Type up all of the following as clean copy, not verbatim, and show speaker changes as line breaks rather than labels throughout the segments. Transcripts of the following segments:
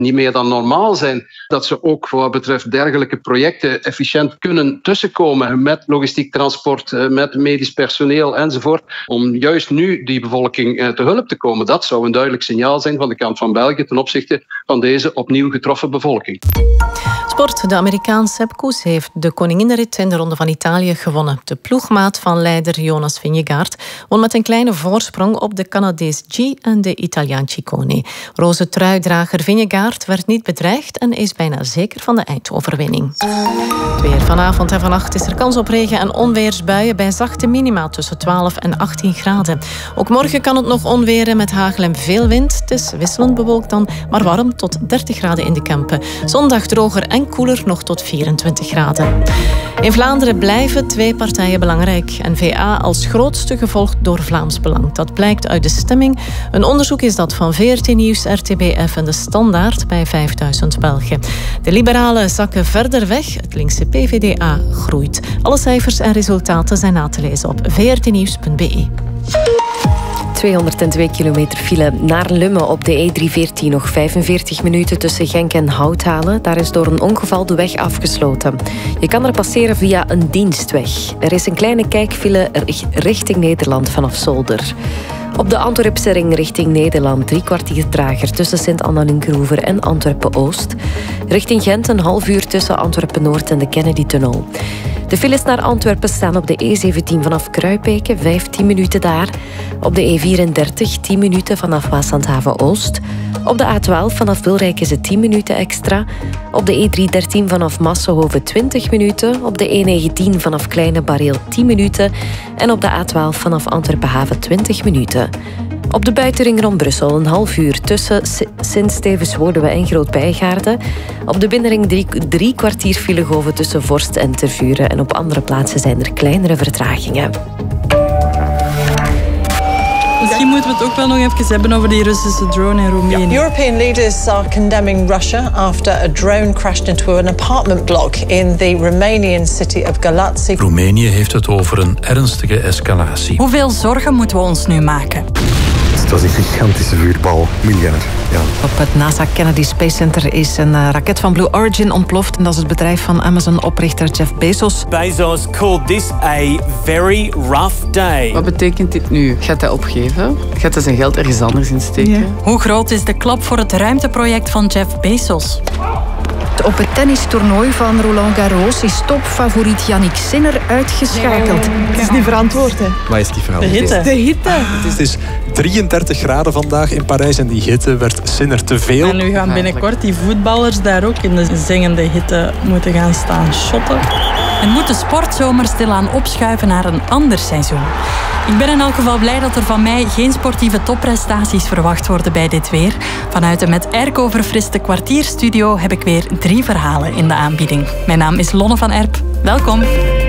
niet meer dan normaal zijn. Dat ze ook wat betreft dergelijke projecten efficiënt kunnen tussenkomen met logistiek transport, met medisch personeel enzovoort. Om juist nu die bevolking te hulp te komen. Dat zou een duidelijk signaal zijn van de kant van België ten opzichte van deze opnieuw getroffen bevolking.
Sport. De Amerikaan Sepp Kuss heeft de koninginnenrit in de Ronde van Italië gewonnen. De ploegmaat van leider Jonas Vingegaard won met een kleine voorsprong op de Canadees G en de Italiaan Ciccone. Roze truidrager Vingegaard werd niet bedreigd en is bijna zeker van de eindoverwinning. Het weer. Vanavond en vannacht is er kans op regen- en onweersbuien bij zachte minima tussen 12 en 18 graden. Ook morgen kan het nog onweren met hagel en veel wind. Het is wisselend bewolkt dan, maar warm tot 30 graden in de Kempen. Zondag droger en koeler nog tot 24 graden. In Vlaanderen blijven twee partijen belangrijk. N-VA als grootste gevolgd door Vlaams Belang. Dat blijkt uit de stemming. Een onderzoek is dat van VRT Nieuws, RTBF en De Standaard bij 5000 Belgen. De liberalen zakken verder weg. Het linkse PVDA groeit. Alle cijfers en resultaten zijn na te lezen op vrtnieuws.be.
202 kilometer file naar Lummen op de E314. Nog 45 minuten tussen Genk en Houthalen. Daar is door een ongeval de weg afgesloten. Je kan er passeren via een dienstweg. Er is een kleine kijkfile richting Nederland vanaf Zolder. Op de Antwerpse ring richting Nederland 3 kwartier trager tussen Sint-Anna-Linkeroever en Antwerpen-Oost. Richting Gent een half uur tussen Antwerpen-Noord en de Kennedy-tunnel. De files naar Antwerpen staan op de E17 vanaf Kruipeken, 15 minuten daar. Op de E34 10 minuten vanaf Waaslandhaven-Oost. Op de A12 vanaf Wilrijk is het 10 minuten extra. Op de E313 vanaf Massenhoven 20 minuten. Op de E19 vanaf Kleine Bareel 10 minuten. En op de A12 vanaf Antwerpen-Haven 20 minuten. Op de buitenring rond Brussel een half uur tussen Sint-Stevens-Woluwe en Groot-Bijgaarden. Op de binnenring 3 kwartier filegoven tussen Vorst en Tervuren. En op andere plaatsen zijn er kleinere vertragingen.
Misschien moeten we het ook wel nog even hebben over die Russische drone in Roemenië.
European leaders are condemning Russia after a drone crashed into an apartment block in the Romanian city of Galați.
Roemenië heeft het over een ernstige escalatie.
Hoeveel zorgen moeten we ons nu maken?
Het was een gigantische vuurbal, miljarden. Ja.
Op het NASA Kennedy Space Center is een raket van Blue Origin ontploft. En dat is het bedrijf van Amazon-oprichter Jeff Bezos.
Bezos called this a very rough day.
Wat betekent dit nu? Gaat hij opgeven? Gaat hij zijn geld ergens anders insteken?
Ja. Hoe groot is de klap voor het ruimteproject van Jeff Bezos?
Op het tennistoernooi van Roland Garros is topfavoriet Yannick Sinner uitgeschakeld.
Het is niet verantwoord, hè?
Wat is die verantwoord?
De hitte.
Het is 33 graden vandaag in Parijs en die hitte werd Sinner te veel.
En nu gaan binnenkort die voetballers daar ook in de zingende hitte moeten gaan staan shotten. En moet de sportzomer stilaan opschuiven naar een ander seizoen? Ik ben in elk geval blij dat er van mij geen sportieve topprestaties verwacht worden bij dit weer. Vanuit de met airco verfriste kwartierstudio heb ik weer 3 verhalen in de aanbieding. Mijn naam is Lonne van Erp. Welkom.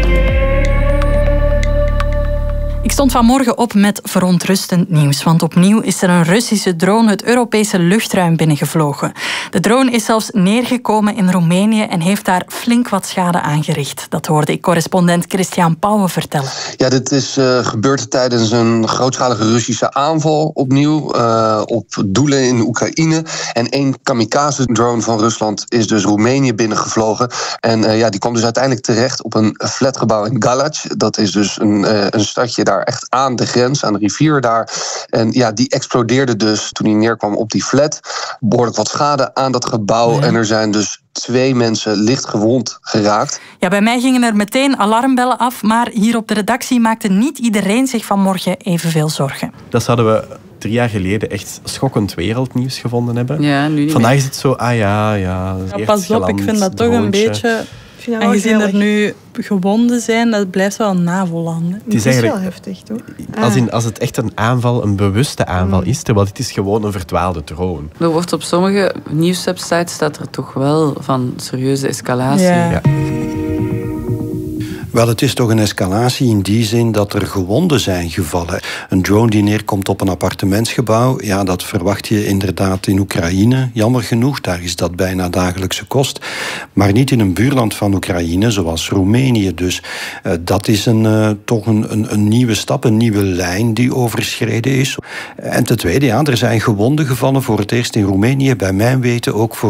Ik stond vanmorgen op met verontrustend nieuws, want opnieuw is er een Russische drone het Europese luchtruim binnengevlogen. De drone is zelfs neergekomen in Roemenië en heeft daar flink wat schade aangericht. Dat hoorde ik correspondent Christian Pauwen vertellen.
Ja, dit is gebeurd tijdens een grootschalige Russische aanval opnieuw op doelen in Oekraïne. En 1 kamikaze-drone van Rusland is dus Roemenië binnengevlogen. En die kwam dus uiteindelijk terecht op een flatgebouw in Galați. Dat is dus een stadje daar echt aan de grens, aan de rivier daar. En ja, die explodeerde dus toen hij neerkwam op die flat. Behoorlijk wat schade aan dat gebouw. Ja. En er zijn dus 2 mensen licht gewond geraakt.
Ja, bij mij gingen er meteen alarmbellen af, maar hier op de redactie maakte niet iedereen zich vanmorgen evenveel zorgen.
Dat zouden we 3 jaar geleden echt schokkend wereldnieuws gevonden hebben.
Ja, nu niet.
Vandaag is het zo, ja
pas op, ik vind dat toch een beetje... Aangezien er nu gewonden zijn, dat blijft wel een NAVO-land.
Het is wel heftig, toch?
Als het echt een bewuste aanval is, terwijl dit is gewoon een verdwaalde drone.
Er wordt op sommige nieuwswebsites staat er toch wel van serieuze escalatie.
Ja.
Wel, het is toch een escalatie in die zin dat er gewonden zijn gevallen. Een drone die neerkomt op een appartementsgebouw, ja, dat verwacht je inderdaad in Oekraïne. Jammer genoeg, daar is dat bijna dagelijkse kost. Maar niet in een buurland van Oekraïne, zoals Roemenië. Dus dat is toch een nieuwe stap, een nieuwe lijn die overschreden is. En ten tweede, ja, er zijn gewonden gevallen voor het eerst in Roemenië, bij mijn weten ook voor